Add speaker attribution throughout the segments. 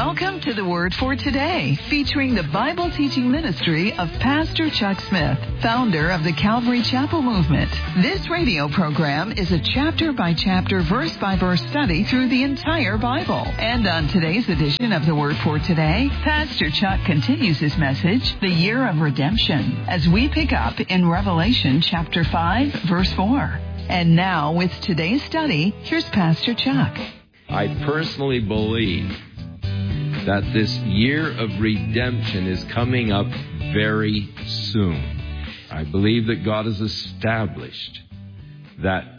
Speaker 1: Welcome to the Word for Today, featuring the Bible teaching ministry of Pastor Chuck Smith, founder of the Calvary Chapel Movement. This radio program is a chapter-by-chapter, verse-by-verse study through the entire Bible. And on today's edition of the Word for Today, Pastor Chuck continues his message, The Year of Redemption, as we pick up in Revelation chapter 5, verse 4. And now, with today's study, here's Pastor Chuck.
Speaker 2: I personally believe that this year of redemption is coming up very soon. I believe that God has established that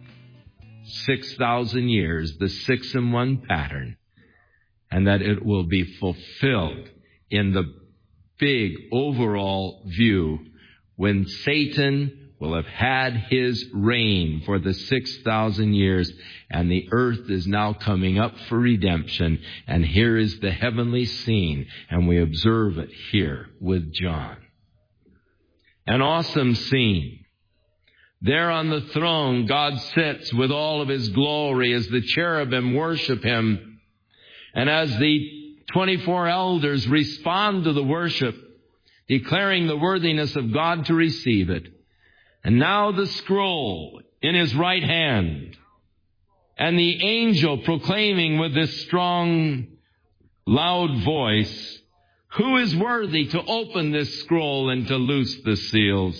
Speaker 2: 6,000 years, the 6-in-1 pattern, and that it will be fulfilled in the big overall view when Satan will have had his reign for the 6,000 years, and the earth is now coming up for redemption, and here is the heavenly scene, and we observe it here with John. An awesome scene. There on the throne, God sits with all of His glory as the cherubim worship Him, and as the 24 elders respond to the worship, declaring the worthiness of God to receive it. And now the scroll in His right hand, and the angel proclaiming with this strong, loud voice, who is worthy to open this scroll and to loose the seals?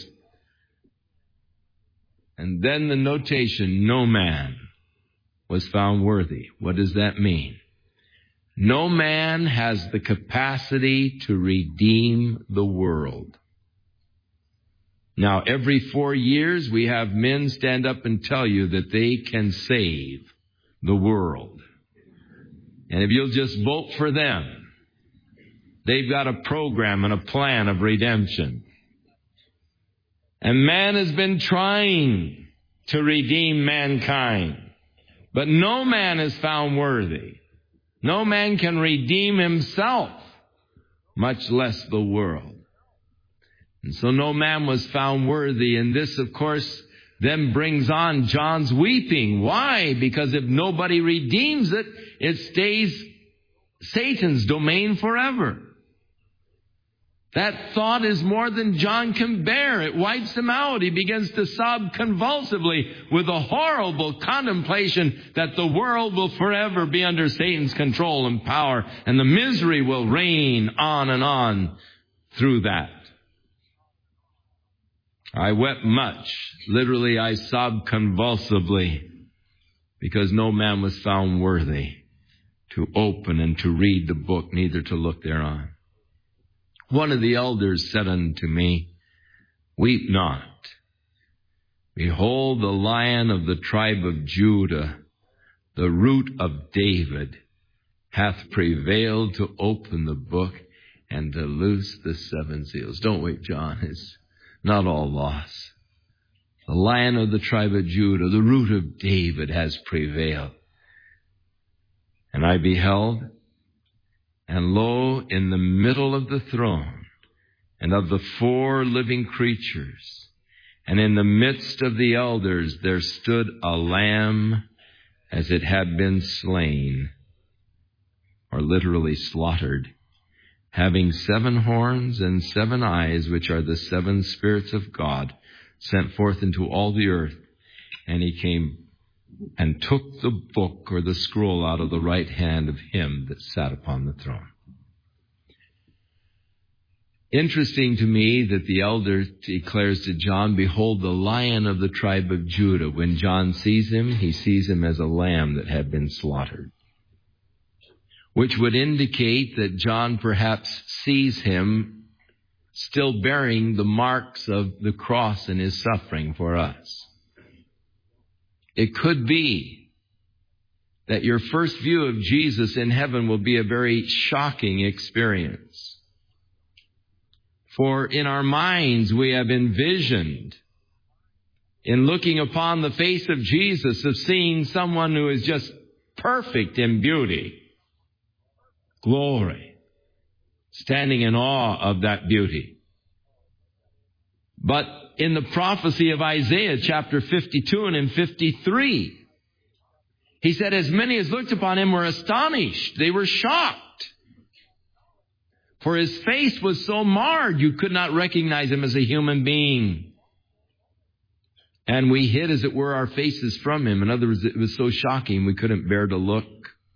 Speaker 2: And then the notation, no man was found worthy. What does that mean? No man has the capacity to redeem the world. Now, every 4 years, we have men stand up and tell you that they can save the world. And if you'll just vote for them, they've got a program and a plan of redemption. And man has been trying to redeem mankind, but no man is found worthy. No man can redeem himself, much less the world. And so no man was found worthy. And this, of course, then brings on John's weeping. Why? Because if nobody redeems it, it stays Satan's domain forever. That thought is more than John can bear. It wipes him out. He begins to sob convulsively with a horrible contemplation that the world will forever be under Satan's control and power, and the misery will reign on and on through that. I wept much. Literally, I sobbed convulsively because no man was found worthy to open and to read the book, neither to look thereon. One of the elders said unto me, weep not. Behold, the Lion of the tribe of Judah, the Root of David, hath prevailed to open the book and to loose the 7 seals. Don't weep, John. It's not all loss. The Lion of the tribe of Judah, the Root of David, has prevailed. And I beheld, and lo, in the middle of the throne, and of the 4 living creatures, and in the midst of the elders, there stood a lamb as it had been slain, or literally slaughtered, having 7 horns and 7 eyes, which are the 7 spirits of God, sent forth into all the earth. And He came and took the book or the scroll out of the right hand of Him that sat upon the throne. Interesting to me that the elder declares to John, behold, the Lion of the tribe of Judah. When John sees Him, he sees Him as a lamb that had been slaughtered, which would indicate that John perhaps sees Him still bearing the marks of the cross and His suffering for us. It could be that your first view of Jesus in heaven will be a very shocking experience. For in our minds we have envisioned, in looking upon the face of Jesus, of seeing someone who is just perfect in beauty, glory, standing in awe of that beauty. But in the prophecy of Isaiah chapter 52 and in 53, he said, as many as looked upon Him were astonished. They were shocked. For his face was so marred, you could not recognize him as a human being. And we hid, as it were, our faces from him. In other words, it was so shocking we couldn't bear to look.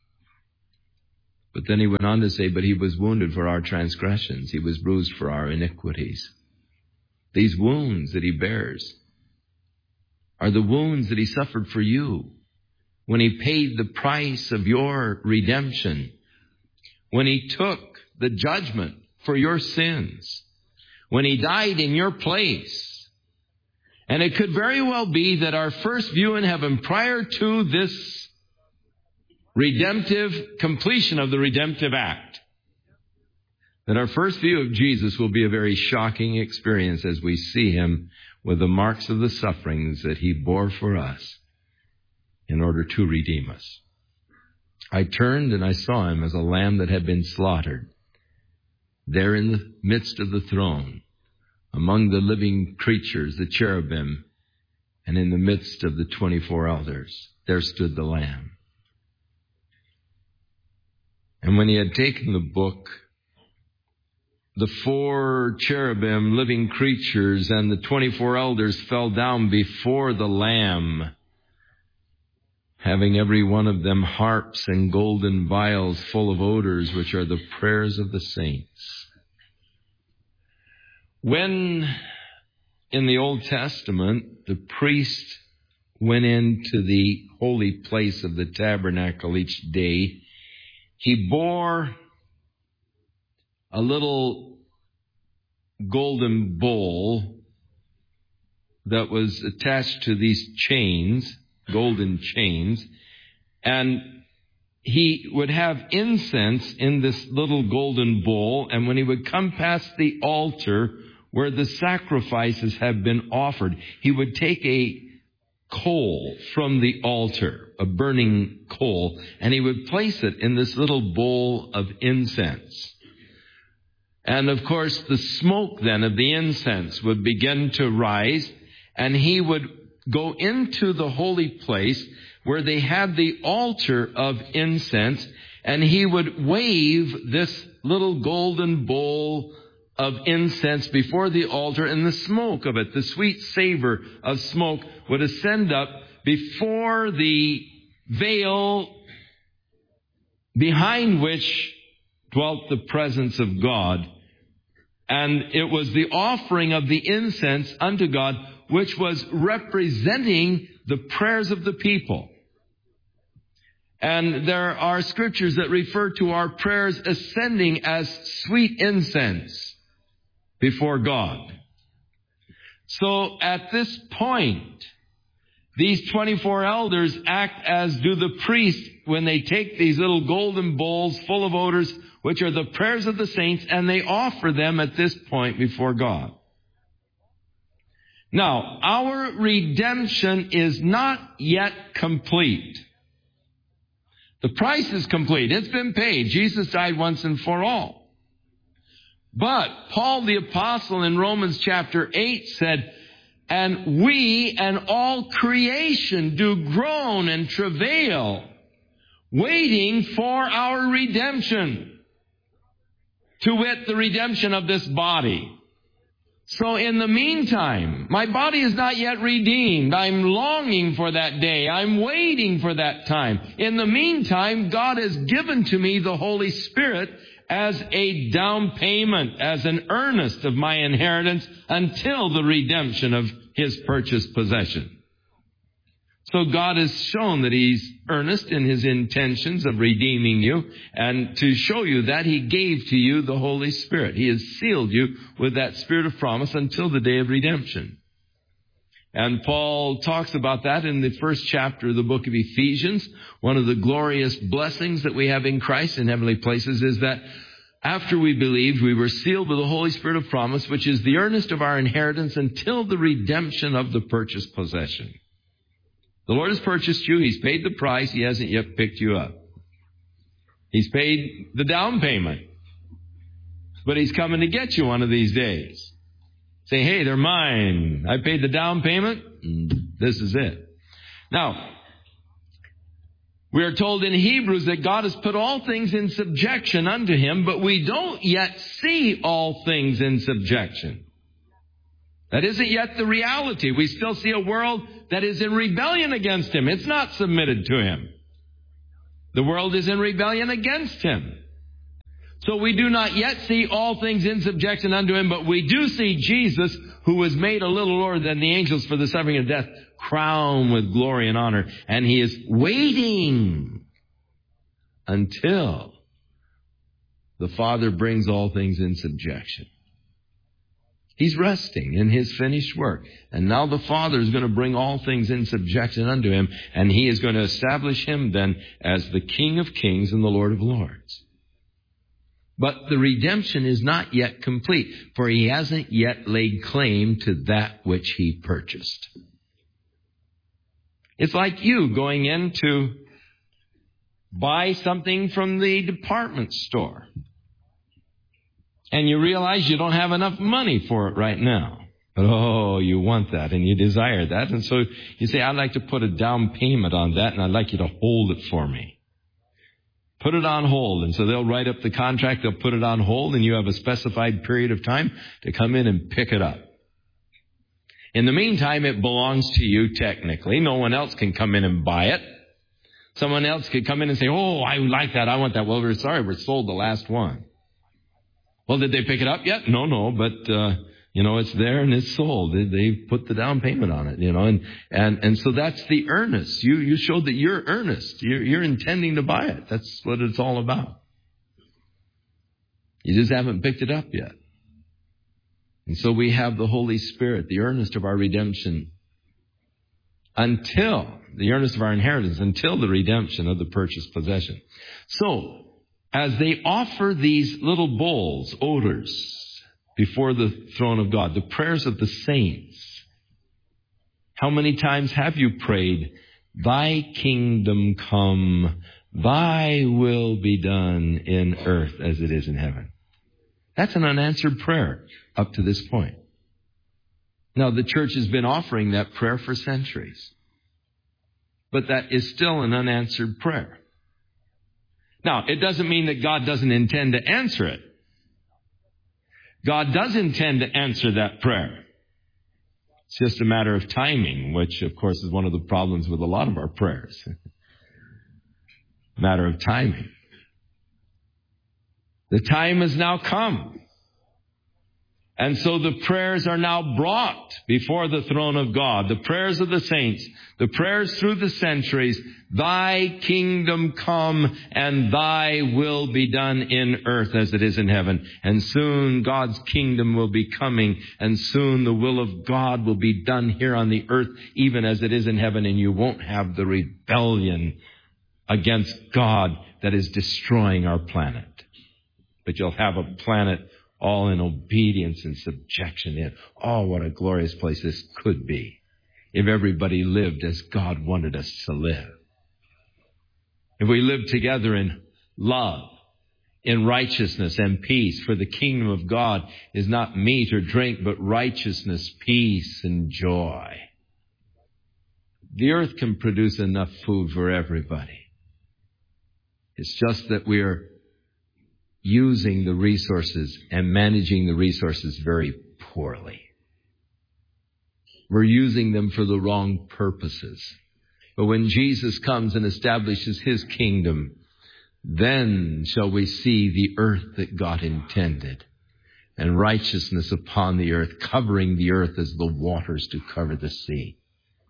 Speaker 2: But then he went on to say, but he was wounded for our transgressions. He was bruised for our iniquities. These wounds that he bears are the wounds that he suffered for you when he paid the price of your redemption, when he took the judgment for your sins, when he died in your place. And it could very well be that our first view in heaven prior to this redemptive completion of the redemptive act, that our first view of Jesus will be a very shocking experience as we see him with the marks of the sufferings that he bore for us in order to redeem us. I turned and I saw him as a lamb that had been slaughtered. There in the midst of the throne, among the living creatures, the cherubim, and in the midst of the 24 elders, there stood the Lamb. And when he had taken the book, the 4 cherubim, living creatures, and the 24 elders fell down before the Lamb, having every one of them harps and golden vials full of odors, which are the prayers of the saints. When in the Old Testament the priest went into the holy place of the tabernacle each day, he bore a little golden bowl that was attached to these chains, golden chains, and he would have incense in this little golden bowl, and when he would come past the altar where the sacrifices have been offered, he would take a coal from the altar, a burning coal, and he would place it in this little bowl of incense. And of course, the smoke then of the incense would begin to rise, and he would go into the holy place where they had the altar of incense, and he would wave this little golden bowl of incense before the altar, and the smoke of it, the sweet savor of smoke, would ascend up before the veil behind which dwelt the presence of God. And it was the offering of the incense unto God, which was representing the prayers of the people. And there are scriptures that refer to our prayers ascending as sweet incense before God. So at this point, these 24 elders act as do the priests when they take these little golden bowls full of odors, which are the prayers of the saints, and they offer them at this point before God. Now, our redemption is not yet complete. The price is complete. It's been paid. Jesus died once and for all. But Paul the Apostle in Romans chapter 8 said, and we and all creation do groan and travail, waiting for our redemption, to wit, the redemption of this body. So in the meantime, my body is not yet redeemed. I'm longing for that day. I'm waiting for that time. In the meantime, God has given to me the Holy Spirit as a down payment, as an earnest of my inheritance until the redemption of His purchased possession. So God has shown that He's earnest in His intentions of redeeming you, and to show you that, He gave to you the Holy Spirit. He has sealed you with that Spirit of promise until the day of redemption. And Paul talks about that in the first chapter of the book of Ephesians. One of the glorious blessings that we have in Christ in heavenly places is that after we believed, we were sealed with the Holy Spirit of promise, which is the earnest of our inheritance until the redemption of the purchased possession. The Lord has purchased you. He's paid the price. He hasn't yet picked you up. He's paid the down payment. But He's coming to get you one of these days. Say, hey, they're mine. I paid the down payment. This is it. Now, We are told in Hebrews that God has put all things in subjection unto him, but we don't yet see all things in subjection. That isn't yet the reality. We still see a world that is in rebellion against him. It's not submitted to him. The world is in rebellion against him. So we do not yet see all things in subjection unto him, but we do see Jesus, who was made a little lower than the angels for the suffering of death, crowned with glory and honor. And he is waiting until the Father brings all things in subjection. He's resting in his finished work. And now the Father is going to bring all things in subjection unto him, and he is going to establish him then as the King of Kings and the Lord of Lords. But the redemption is not yet complete, for he hasn't yet laid claim to that which he purchased. It's like you going in to buy something from the department store, and you realize you don't have enough money for it right now. But oh, you want that and you desire that. And so you say, I'd like to put a down payment on that, and I'd like you to hold it for me. Put it on hold. And so they'll write up the contract, they'll put it on hold, and you have a specified period of time to come in and pick it up. In the meantime, it belongs to you technically. No one else can come in and buy it. Someone else could come in and say, oh, I like that, I want that. Well, we're sorry, we're sold the last one. Well, did they pick it up yet? No, but, it's there and it's sold. They put the down payment on it, and so that's the earnest. You showed that you're earnest. You're intending to buy it. That's what it's all about. You just haven't picked it up yet. And so we have the Holy Spirit, the earnest of our redemption, the earnest of our inheritance, until the redemption of the purchased possession. So, as they offer these little bowls, odors, before the throne of God, the prayers of the saints, how many times have you prayed, thy kingdom come, thy will be done in earth as it is in heaven? That's an unanswered prayer up to this point. Now, the church has been offering that prayer for centuries, but that is still an unanswered prayer. Now, it doesn't mean that God doesn't intend to answer it. God does intend to answer that prayer. It's just a matter of timing, which, of course, is one of the problems with a lot of our prayers. Matter of timing. The time has now come. And so the prayers are now brought before the throne of God. The prayers of the saints, the prayers through the centuries, thy kingdom come and thy will be done in earth as it is in heaven. And soon God's kingdom will be coming, and soon the will of God will be done here on the earth even as it is in heaven, and you won't have the rebellion against God that is destroying our planet. But you'll have a planet all in obedience and subjection. Oh, what a glorious place this could be if everybody lived as God wanted us to live. If we lived together in love, in righteousness and peace, for the kingdom of God is not meat or drink, but righteousness, peace, and joy. The earth can produce enough food for everybody. It's just that we are using the resources and managing the resources very poorly. We're using them for the wrong purposes. But when Jesus comes and establishes his kingdom, then shall we see the earth that God intended, and righteousness upon the earth, covering the earth as the waters do cover the sea.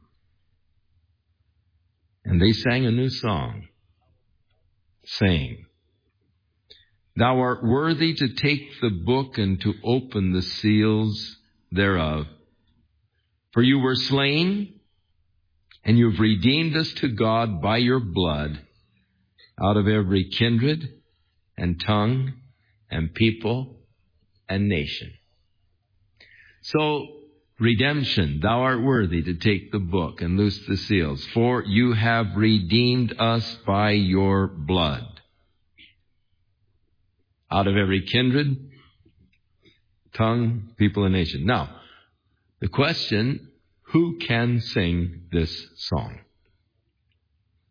Speaker 2: And they sang a new song, saying, thou art worthy to take the book and to open the seals thereof. For you were slain, and you have redeemed us to God by your blood out of every kindred and tongue and people and nation. So, redemption, thou art worthy to take the book and loose the seals, for you have redeemed us by your blood. Out of every kindred, tongue, people, and nation. Now, the question, who can sing this song?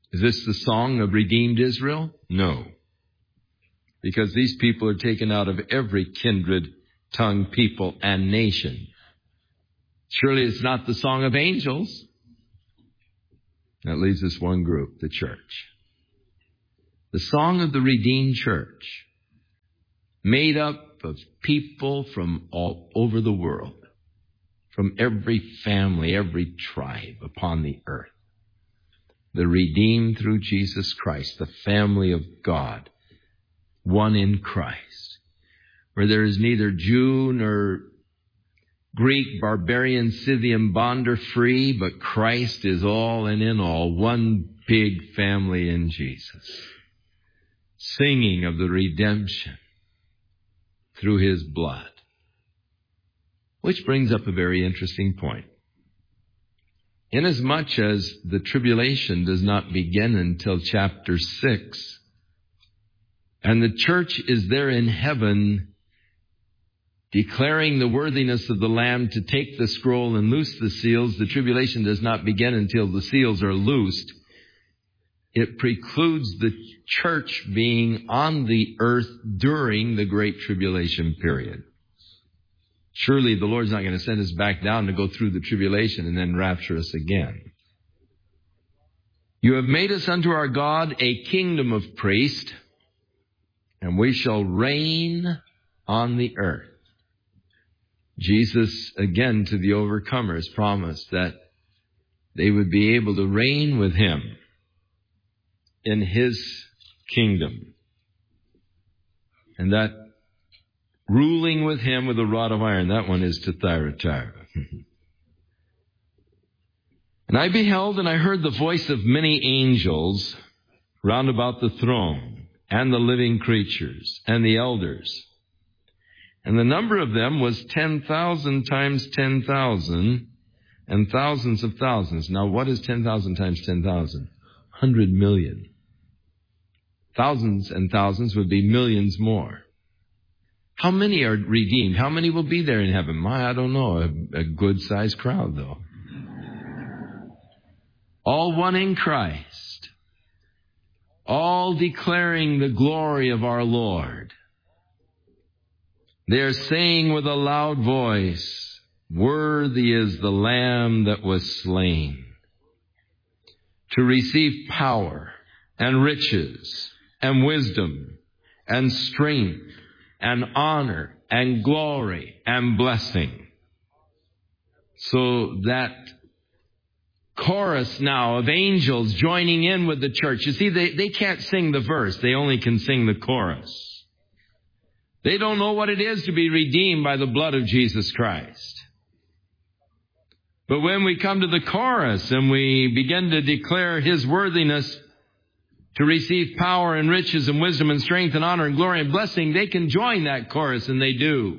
Speaker 2: Is this the song of redeemed Israel? No. Because these people are taken out of every kindred, tongue, people, and nation. Surely it's not the song of angels. That leaves us one group, the church. The song of the redeemed church, made up of people from all over the world, from every family, every tribe upon the earth. The redeemed through Jesus Christ, the family of God, one in Christ, where there is neither Jew nor Greek, barbarian, Scythian, bond or free, but Christ is all and in all, one big family in Jesus, singing of the redemption through His blood. Which brings up a very interesting point. Inasmuch as the tribulation does not begin until chapter 6, and the church is there in heaven declaring the worthiness of the Lamb to take the scroll and loose the seals, the tribulation does not begin until the seals are loosed. It precludes the church being on the earth during the Great Tribulation period. Surely the Lord's not going to send us back down to go through the tribulation and then rapture us again. You have made us unto our God a kingdom of priests, and we shall reign on the earth. Jesus, again, to the overcomers, promised that they would be able to reign with Him in His kingdom. And that ruling with Him with a rod of iron, that one is to Thyatira. And I beheld and I heard the voice of many angels round about the throne, and the living creatures, and the elders. And the number of them was 10,000 times 10,000, and thousands of thousands. Now, what is 10,000 times 10,000? 100 million. Thousands and thousands would be millions more. How many are redeemed? How many will be there in heaven? I don't know. A good-sized crowd, though. All one in Christ. All declaring the glory of our Lord. They are saying with a loud voice, worthy is the Lamb that was slain to receive power and riches and wisdom and strength and honor and glory and blessing. So that chorus now of angels joining in with the church. You see, they can't sing the verse. They only can sing the chorus. They don't know what it is to be redeemed by the blood of Jesus Christ. But when we come to the chorus and we begin to declare His worthiness to receive power and riches and wisdom and strength and honor and glory and blessing, they can join that chorus, and they do.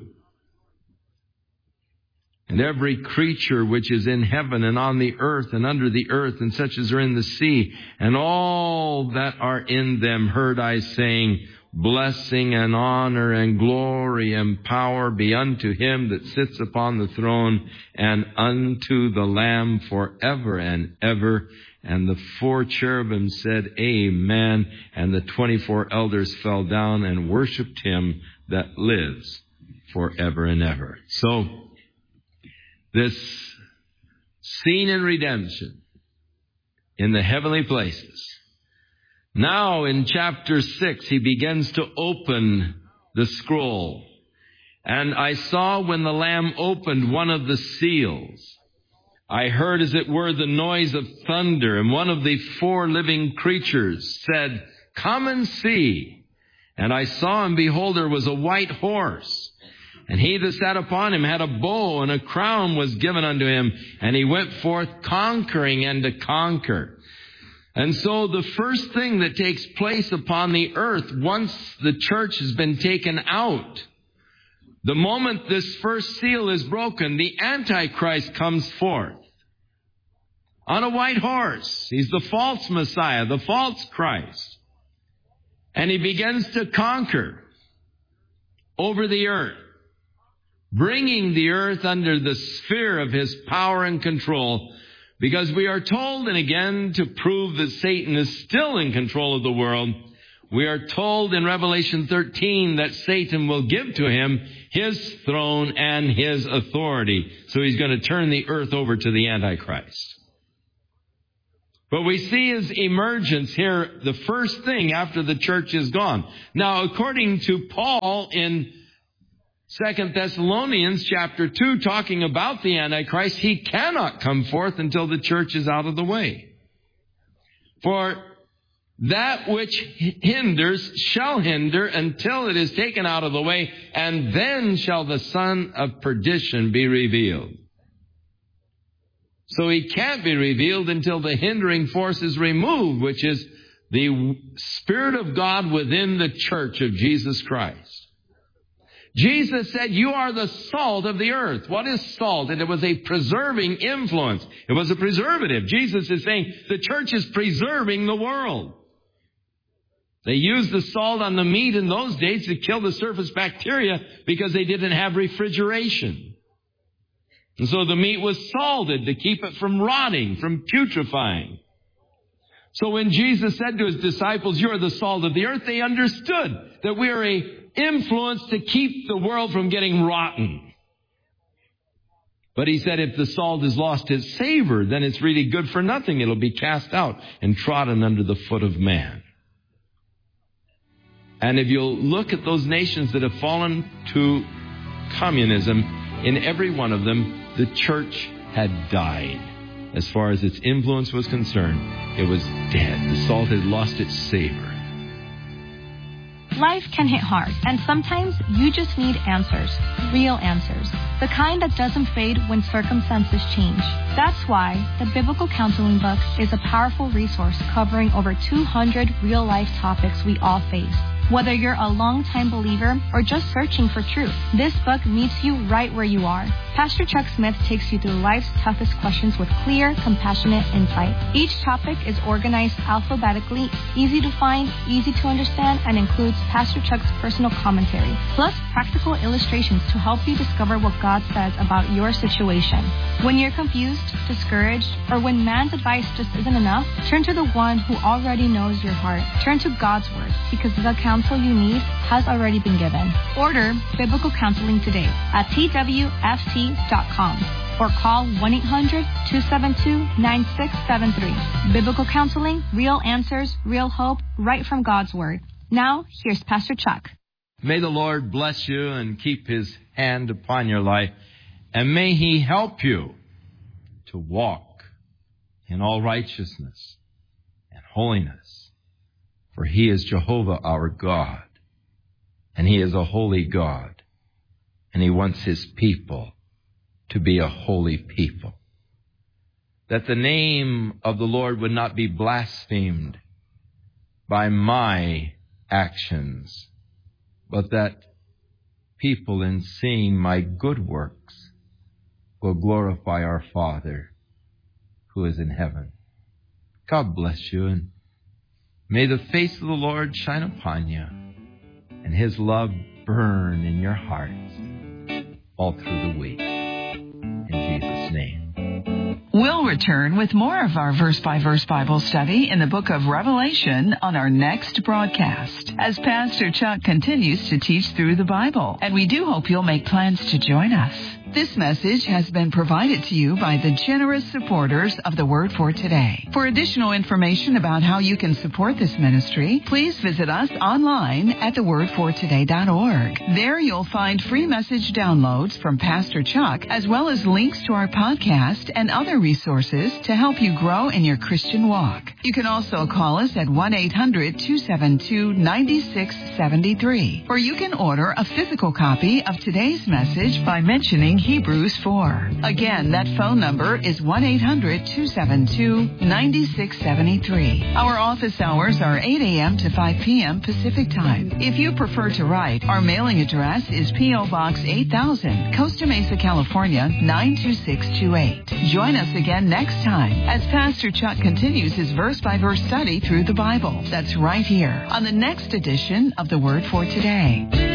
Speaker 2: And every creature which is in heaven and on the earth and under the earth and such as are in the sea and all that are in them heard I saying, blessing and honor and glory and power be unto Him that sits upon the throne and unto the Lamb forever and ever. And the 4 cherubim said, Amen. And the 24 elders fell down and worshipped Him that lives forever and ever. So, this scene in redemption in the heavenly places. Now in chapter 6, He begins to open the scroll. And I saw when the Lamb opened one of the seals, I heard as it were the noise of thunder, and one of the 4 living creatures said, Come and see. And I saw, and behold, there was a white horse. And he that sat upon him had a bow, and a crown was given unto him. And he went forth conquering and to conquer. And so the first thing that takes place upon the earth, once the church has been taken out, the moment this first seal is broken, the Antichrist comes forth on a white horse. He's the false Messiah, the false Christ. And he begins to conquer over the earth, bringing the earth under the sphere of his power and control Because we are told, and again, to prove that Satan is still in control of the world, we are told in Revelation 13 that Satan will give to him his throne and his authority. So he's going to turn the earth over to the Antichrist. But we see his emergence here, the first thing after the church is gone. Now, according to Paul in 2 Thessalonians chapter 2, talking about the Antichrist, he cannot come forth until the church is out of the way. For that which hinders shall hinder until it is taken out of the way, and then shall the son of perdition be revealed. So he can't be revealed until the hindering force is removed, which is the Spirit of God within the church of Jesus Christ. Jesus said, you are the salt of the earth. What is salt? And it was a preserving influence. It was a preservative. Jesus is saying the church is preserving the world. They used the salt on the meat in those days to kill the surface bacteria because they didn't have refrigeration. And so the meat was salted to keep it from rotting, from putrefying. So when Jesus said to his disciples, you are the salt of the earth, they understood that we are an influence to keep the world from getting rotten. But he said if the salt has lost its savor, then it's really good for nothing. It'll be cast out and trodden under the foot of man. And if you'll look at those nations that have fallen to communism, in every one of them, the church had died. As far as its influence was concerned, it was dead. The salt had lost its savor.
Speaker 3: Life can hit hard, and sometimes you just need answers, real answers, the kind that doesn't fade when circumstances change. That's why the Biblical Counseling Book is a powerful resource covering over 200 real-life topics we all face. Whether you're a long-time believer or just searching for truth, this book meets you right where you are. Pastor Chuck Smith takes you through life's toughest questions with clear, compassionate insight. Each topic is organized alphabetically, easy to find, easy to understand, and includes Pastor Chuck's personal commentary, plus practical illustrations to help you discover what God says about your situation. When you're confused, discouraged, or when man's advice just isn't enough, turn to the one who already knows your heart. Turn to God's Word, because the counsel you need has already been given. Order Biblical Counseling today at twft.com or call 1-800-272-9673. Biblical Counseling, real answers, real hope, right from God's Word. Now, here's Pastor Chuck.
Speaker 2: May the Lord bless you and keep his hand upon your life, and may he help you to walk in all righteousness and holiness. For he is Jehovah our God, and he is a holy God, and he wants his people to be a holy people. That the name of the Lord would not be blasphemed by my actions, but that people in seeing my good works will glorify our Father who is in heaven. God bless you, and may the face of the Lord shine upon you, and his love burn in your hearts all through the week. In Jesus' name.
Speaker 1: We'll return with more of our verse-by-verse Bible study in the book of Revelation on our next broadcast, as Pastor Chuck continues to teach through the Bible. And we do hope you'll make plans to join us. This message has been provided to you by the generous supporters of the Word for Today. For additional information about how you can support this ministry, please visit us online at thewordfortoday.org. There you'll find free message downloads from Pastor Chuck, as well as links to our podcast and other resources to help you grow in your Christian walk. You can also call us at 1-800-272-9673, or you can order a physical copy of today's message by mentioning Hebrews 4. Again, that phone number is 1-800-272-9673. Our office hours are 8 a.m. to 5 p.m. Pacific Time. If you prefer to write, our mailing address is P.O. Box 8000, Costa Mesa, California, 92628. Join us again next time as Pastor Chuck continues his verse-by-verse study through the Bible. That's right here on the next edition of The Word for Today.